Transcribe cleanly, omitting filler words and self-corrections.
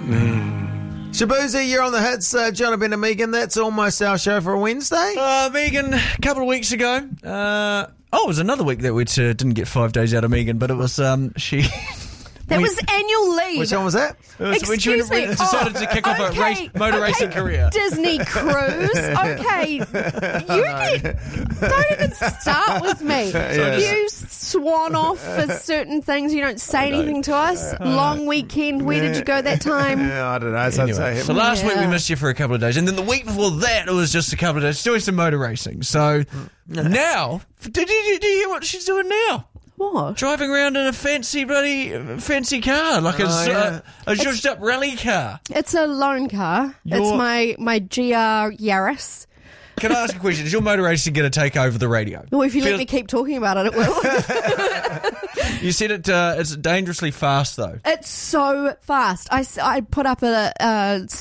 Shabuzi, you're on the hits. Jonathan and Megan, that's almost our show for a Wednesday. Megan, a couple of weeks ago. It was another week that we didn't get 5 days out of Megan, but it was she. That was annual leave. Which one was that? Excuse me. Decided to kick off a motor racing career. Disney cruise. Okay. Don't even start with me. You swan off for certain things. You don't say anything to us. Long weekend. Where did you go that time? Yeah, I don't know. So last week we missed you for a couple of days. And then the week before that, it was just a couple of days doing some motor racing. So now, do you hear what she's doing now? What? Driving around in a fancy car, like a zhuzhed up rally car. It's a loan car. It's my GR Yaris. Can I ask a question? Is your motor racing going to take over the radio? Well, if you let me keep talking about it, it will. You said it's dangerously fast, though. It's so fast. I put up a